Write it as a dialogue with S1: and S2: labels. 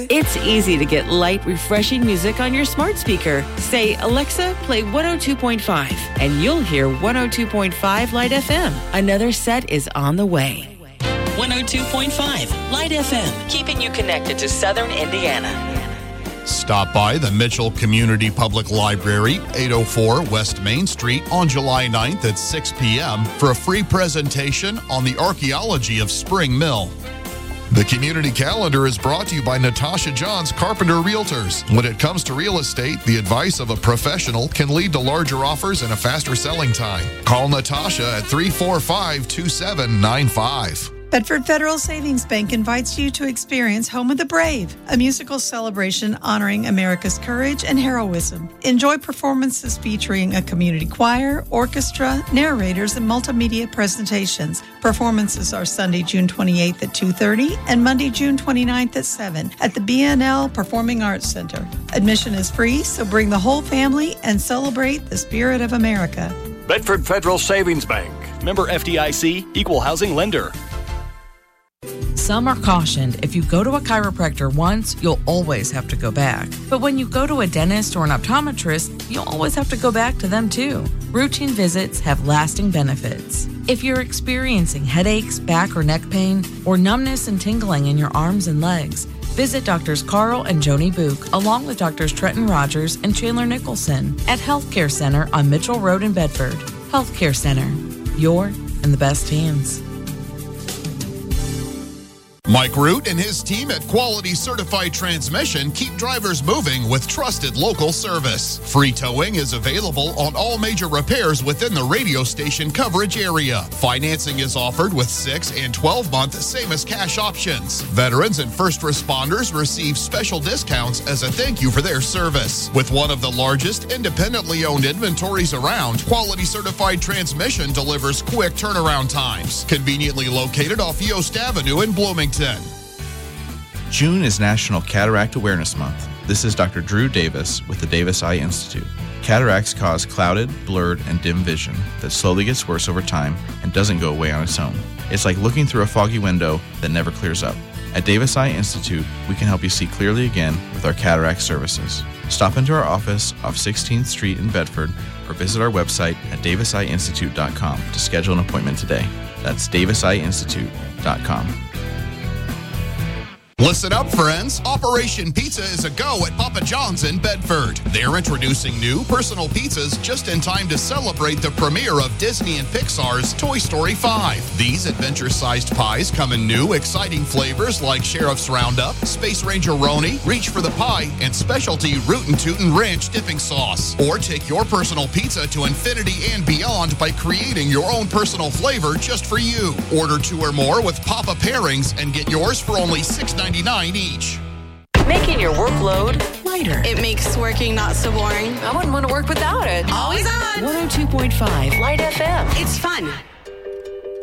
S1: It's easy to get light, refreshing music on your smart speaker. Say, Alexa, play 102.5, and you'll hear 102.5 Light FM. Another set is on the way. 102.5 Light FM, keeping you connected to Southern Indiana.
S2: Stop by the Mitchell Community Public Library, 804 West Main Street on July 9th at 6 p.m. for a free presentation on the archaeology of Spring Mill. The community calendar is brought to you by Natasha Johns Carpenter Realtors. When it comes to real estate, the advice of a professional can lead to larger offers and a faster selling time. Call Natasha at 345-2795.
S3: Bedford Federal Savings Bank invites you to experience Home of the Brave, a musical celebration honoring America's courage and heroism. Enjoy performances featuring a community choir, orchestra, narrators, and multimedia presentations. Performances are Sunday, June 28th at 2:30 and Monday, June 29th at 7 at the BNL Performing Arts Center. Admission is free, so bring the whole family and celebrate the spirit of America.
S4: Bedford Federal Savings Bank. Member FDIC, Equal Housing Lender.
S5: Some are cautioned if you go to a chiropractor once, you'll always have to go back. But when you go to a dentist or an optometrist, you'll always have to go back to them too. Routine visits have lasting benefits. If you're experiencing headaches, back or neck pain, or numbness and tingling in your arms and legs, visit Drs. Carl and Joni Book, along with Drs. Trenton Rogers and Chandler Nicholson at Healthcare Center on Mitchell Road in Bedford. Healthcare Center. You're in the best hands.
S2: Mike Root and his team at Quality Certified Transmission keep drivers moving with trusted local service. Free towing is available on all major repairs within the radio station coverage area. Financing is offered with 6 and 12-month same as cash options. Veterans and first responders receive special discounts as a thank you for their service. With one of the largest independently owned inventories around, Quality Certified Transmission delivers quick turnaround times. Conveniently located off Yost Avenue in Bloomington.
S6: June is National Cataract Awareness Month. This is Dr. Drew Davis with the Davis Eye Institute. Cataracts cause clouded, blurred, and dim vision that slowly gets worse over time and doesn't go away on its own. It's like looking through a foggy window that never clears up. At Davis Eye Institute, we can help you see clearly again with our cataract services. Stop into our office off 16th Street in Bedford or visit our website at daviseyeinstitute.com to schedule an appointment today. That's daviseyeinstitute.com.
S2: Listen up, friends. Operation Pizza is a go at Papa John's in Bedford. They're introducing new personal pizzas just in time to celebrate the premiere of Disney and Pixar's Toy Story 5. These adventure-sized pies come in new, exciting flavors like Sheriff's Roundup, Space Ranger Roni, Reach for the Pie, and specialty Rootin' Tootin' Ranch dipping sauce. Or take your personal pizza to infinity and beyond by creating your own personal flavor just for you. Order 2 or more with Papa pairings and get yours for only $6.99 each.
S1: Making your workload lighter.
S7: It makes working not so boring.
S1: I wouldn't want to work without it.
S7: Always on.
S1: 102.5 Light FM.
S7: It's fun.